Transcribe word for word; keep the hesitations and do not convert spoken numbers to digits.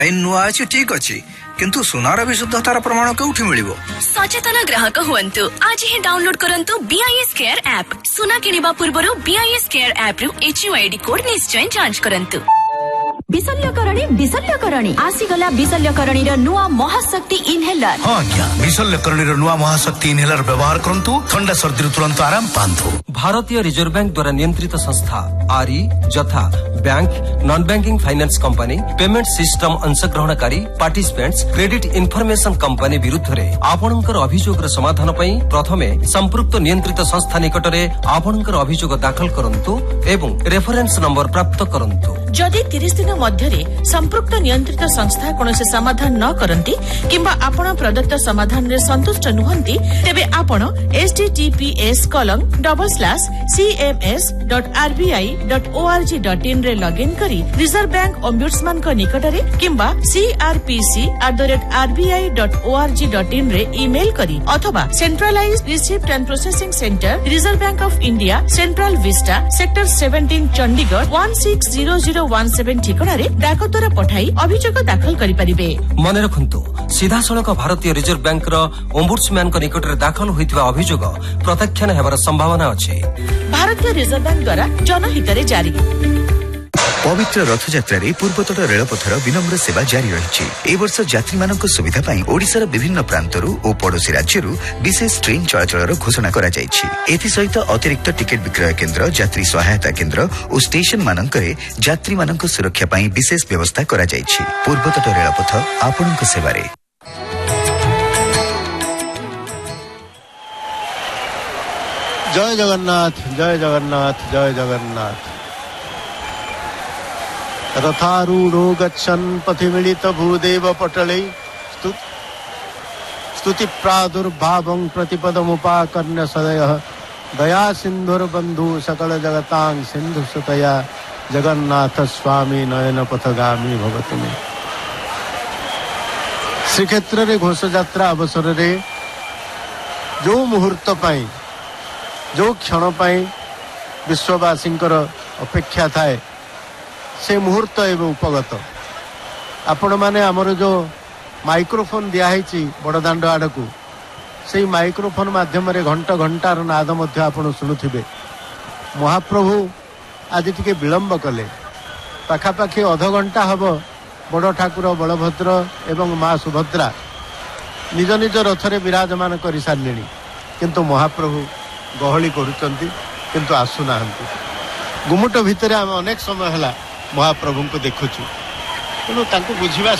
नुआ अच्छी ठीक अच्छी किंतु सुनार विशुद्धतार प्रमाण केउठी मिलिबो? सचेतन ग्राहक हुअन्तु आज ही डाउनलोड करंतु बीआईएस केयर ऐप। सुना किनिबा पूर्वरु बीआईएस केयर ऐप रु एचयूआईडी कोड निश्चय जांच करंतु। विशल्यकरणी विशल्यकरणी आसीगला विशल्यकरणी र नुआ महाशक्ति इनहेलर। हां आज्ञा विशल्यकरणी र नुआ महाशक्ति इनहेलर व्यवहार करंतु ठंडा सर्दी तुरंत आराम पांतु। भारतीय रिजर्व बैंक द्वारा नियंत्रित संस्था आरी जथा bank non banking finance company payment system अंशग्रहणकारी participants credit information company विरुद्ध रे आपणकर अभियोग समाधान पई प्रथमे संपृक्त नियंत्रित संस्था निकट रे आपणकर अभियोग दाखल करंतु एवं रेफरेंस नंबर प्राप्त करंतु। जदि तीस दिन मध्यरे संपृक्त नियंत्रित संस्था कोनोसी समाधान न करंती किंबा आपण प्रदत्त समाधान रे संतुष्ट नुहंती तेबे आपण H T T P S colon double slash C M S dot R B I dot O R G dot in रे लॉगिन करी रिजर्व बैंक ओम्बुड्समैन को निकट रे किंबा C R P C at the rate R B I dot O R G dot in रे email करी अथवा centralised receipt and processing centre reserve bank of India central Vista sector seventeen Chandigarh one six zero zero one seven ठिकाना रे डाक द्वारा पठाई अभियोग दाखल करि परिबे। मन रखंतु सीधा सड़क भारतीय रिजर्व बैंक रो ओम्बुड्समैन को निकट रे दाखल होइतबा अभियोग प्रत्याख्यान हेबार संभावना अछि। भारतीय रिजर्व बैंक द्वारा जनहित रे जारी। पवित्र रथयात्रा पूर्वतट रेलपथर विनम्र सेवा जारी रही। ए वर्ष यात्री मानक सुविधा पाई ओडिशार विभिन्न प्रांतरू और पड़ोसी राज्यरू विशेष ट्रेन चलाचल घोषणा करा जायछि। एथि सहित अतिरिक्त टिकेट विक्रय केन्द्र यात्री सहायता केन्द्र और स्टेशन मानकरे यात्री मानक सुरक्षा पाई विशेष व्यवस्था करा जायछि। पूर्वतट रेलपथ आपणक सेवारे। जय जगन्नाथ जय जगन्नाथ जय जगन्नाथ। रथारूढ़ो गच्छन् पथि मिलित भूदेव पटले स्तुति प्रादुर्भावं प्रतिपदमुपाकर्ण्य सदयः दया सिन्धुर्बन्धु सकल जगतां सिन्धु सुतया जगन्नाथ स्वामी नयन पथगामी भवतु मे। श्रीक्षेत्र रे घोष यात्रा अवसर रे जो मुहूर्त पाई जो क्षण पाई विश्ववासींकर अपेक्षा थाए से मुहूर्त एवं उपगत। आपण माने आमर जो माइक्रोफोन दिखाई बड़दाण्ड आड़ को से माइक्रोफोन माध्यम घंटा घंटार नाद मध्य आपण शुणुथिबे। महाप्रभु आज टिके विलंब कले पाखापाखि अध घंटा हब बड़ ठाकुर बलभद्र एवं माँ सुभद्रा निज निज रथरे विराजमान कर सारे किंतु महाप्रभु गहली करुचंती किंतु आसुना। गुमुट भितर आम अनेक समय है महाप्रभु को देखुचु तेणु बुझा